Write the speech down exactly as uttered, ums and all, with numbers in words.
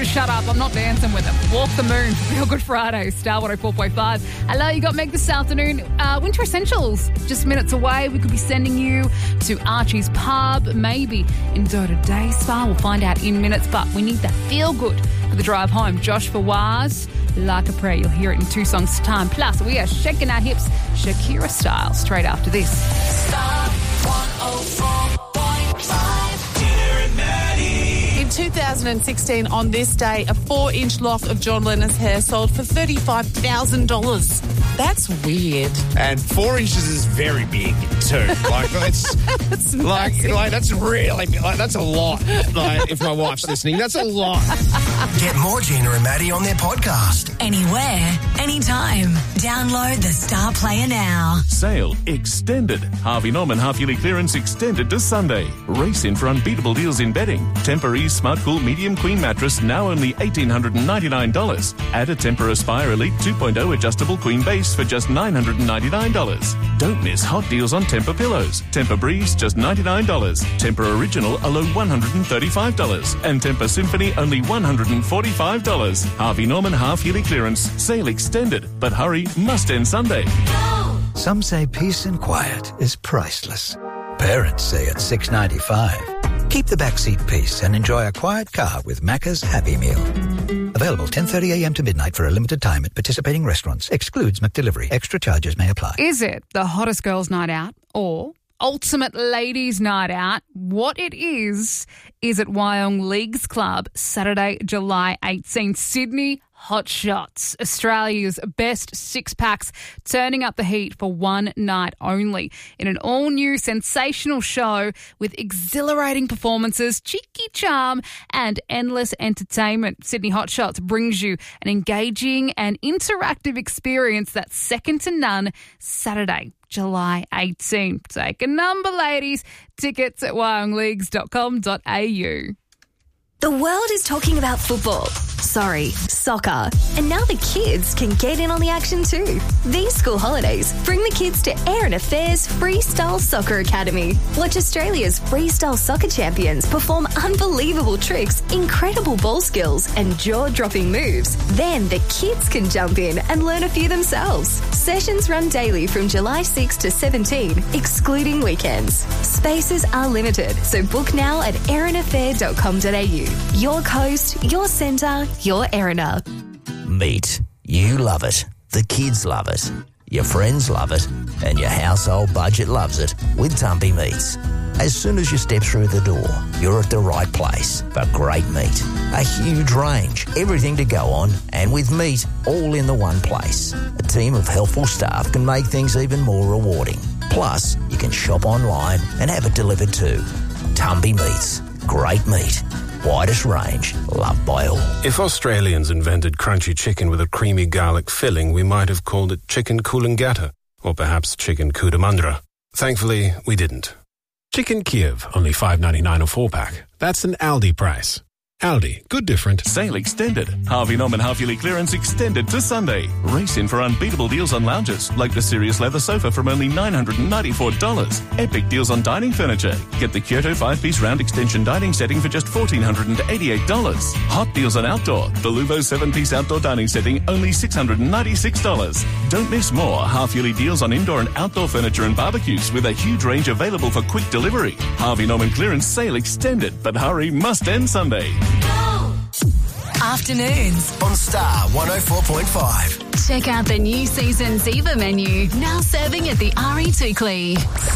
Shut Up, I'm Not Dancing With It. Walk the Moon, Feel Good Friday, Star one oh four point five. Hello, you got Meg this afternoon. Uh, Winter Essentials, just minutes away. We could be sending you to Archie's Pub, maybe in Dota Day Spa. We'll find out in minutes, but we need that feel good for the drive home. Josh Fawaz, Like a Prayer. You'll hear it in two songs' time. Plus, we are shaking our hips Shakira style straight after this. Star one oh four point five. Dinner and Maddie. In two thousand sixteen, on this day, a four-inch lock of John Lennon's hair sold for thirty-five thousand dollars. That's weird. And four inches is very big too. Like that's, That's like, massive. like that's really like that's a lot. Like if my wife's listening, that's a lot. Get more Gina and Maddie on their podcast. Anywhere, anytime. Download the Star Player now. Sale extended. Harvey Norman half-yearly clearance extended to Sunday. Race in for unbeatable deals in bedding. Temper-Ease Smart Cool Medium Queen Mattress now only one thousand eight hundred ninety-nine dollars. Add a Temper Aspire Elite two point oh adjustable queen base for just nine hundred ninety-nine dollars. Don't miss hot deals on Temper pillows. Temper Breeze just ninety-nine dollars. Temper Original alone one hundred thirty-five dollars. And Temper Symphony only one hundred forty-five dollars. Harvey Norman half-yearly clearance. Sale extended. But hurry, must end Sunday. Some say peace and quiet is priceless. Parents say it's six dollars and ninety-five cents. Keep the backseat peace and enjoy a quiet car with Macca's Happy Meal. Available ten thirty a.m. to midnight for a limited time at participating restaurants. Excludes McDelivery. Extra charges may apply. Is it the hottest girls' night out or ultimate ladies' night out? What it is, is at Wyong Leagues Club, Saturday, July eighteenth. Sydney Hot Shots, Australia's best six-packs, turning up the heat for one night only in an all-new sensational show with exhilarating performances, cheeky charm and endless entertainment. Sydney Hot Shots brings you an engaging and interactive experience that's second to none. Saturday, July eighteenth. Take a number, ladies. Tickets at wyong leagues dot com dot a u. The world is talking about football. Sorry, soccer. And now the kids can get in on the action too. These school holidays, bring the kids to Erin Affairs Freestyle Soccer Academy. Watch Australia's freestyle soccer champions perform unbelievable tricks, incredible ball skills and jaw-dropping moves. Then the kids can jump in and learn a few themselves. Sessions run daily from July sixth to seventeenth, excluding weekends. Spaces are limited, so book now at erin affair dot com dot a u. Your coast, your centre, your Erina. Meat. You love it. The kids love it. Your friends love it. And your household budget loves it with Tumpy Meats. As soon as you step through the door, you're at the right place for great meat. A huge range, everything to go on, and with meat all in the one place. A team of helpful staff can make things even more rewarding. Plus, you can shop online and have it delivered too. Tumpy Meats. Great meat. Widest range, loved by all. If Australians invented crunchy chicken with a creamy garlic filling, we might have called it chicken coolangatta, or perhaps chicken cootamundra. Thankfully, we didn't. Chicken Kiev, only five ninety-nine a four-pack. That's an Aldi price. Aldi, good different. Sale extended. Harvey Norman half-yearly clearance extended to Sunday. Race in for unbeatable deals on lounges, like the Sirius leather sofa from only nine hundred ninety-four dollars. Epic deals on dining furniture. Get the Kyoto five-piece round extension dining setting for just one thousand four hundred eighty-eight dollars. Hot deals on outdoor. The Luvo seven-piece outdoor dining setting, only six hundred ninety-six dollars. Don't miss more half-yearly deals on indoor and outdoor furniture and barbecues with a huge range available for quick delivery. Harvey Norman clearance sale extended, but hurry, must end Sunday. Afternoons On Star one oh four point five. Check out the new season Ziva menu, now serving at the R E Tukli.